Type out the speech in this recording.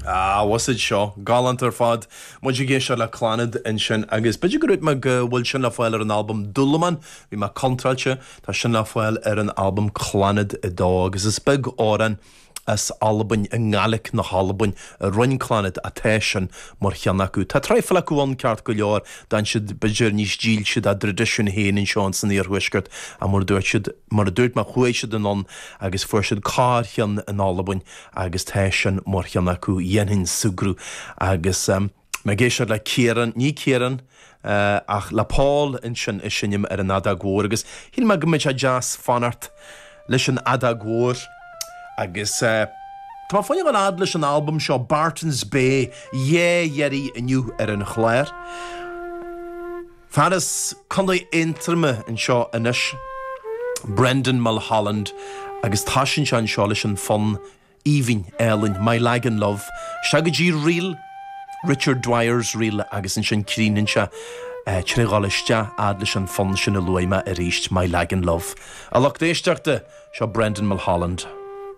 Was it seo galant ar fad muidir géisio le clanad in sin agus beidir go me bhfuil sin le fáil ar an album Dulaman bhí mar contrailte tá sin le fáil ar an album Clanad I dó agus is big áran as albain yn ngalik na halbain run clanad a teishan mar cheannacu. Tá treifla cuan ceart go leor dan siad beidir níos díl siad a tradition héin in sean san íar huisgurt a mar dúirt ma chuéis siad an on agus fuair siad cáir chean an albain agus teishan mar cheannacu dhéanhin sugrú agus me géisiad le céran, ní céran ach le Paul in sin is sinnim ar an adagóir agus híl me gymryd a jazz fanart leis an adagóir agus tá fáinne an ad leis an album seo Barton's Bay Yeri iniu ar an chléir. Faras chundé intrame in seo inis Brendan Mulholland agus tásin se an seo leis an fun Evening Ellen My Lagan Love Shaggy Reel Richard Dwyer's Reel agus in sin crínin se Trígáiste ad leis an fun sin a luime a ríist My Lagan Love. A lach déisteachta seo Brendan Mulholland.